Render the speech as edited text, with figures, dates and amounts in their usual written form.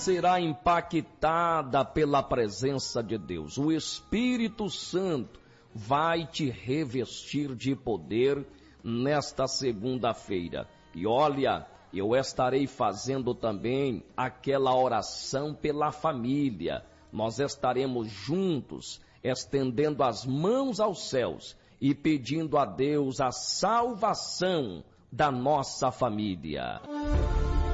será impactada pela presença de Deus. O Espírito Santo vai te revestir de poder nesta segunda-feira. E olha, eu estarei fazendo também aquela oração pela família. Nós estaremos juntos, estendendo as mãos aos céus e pedindo a Deus a salvação da nossa família.